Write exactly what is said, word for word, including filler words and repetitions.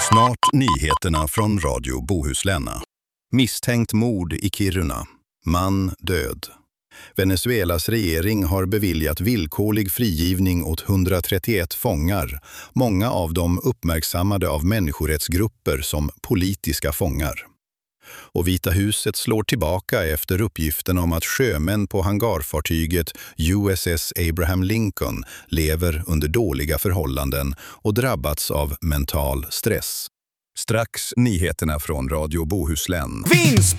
Snart nyheterna från Radio Bohuslän. Misstänkt mord i Kiruna. Man död. Venezuelas regering har beviljat villkorlig frigivning åt hundratrettioett fångar, många av dem uppmärksammade av människorättsgrupper som politiska fångar. Och Vita huset slår tillbaka efter uppgiften om att sjömän på hangarfartyget U S S Abraham Lincoln lever under dåliga förhållanden och drabbats av mental stress. Strax nyheterna från Radio Bohuslän. Vinst!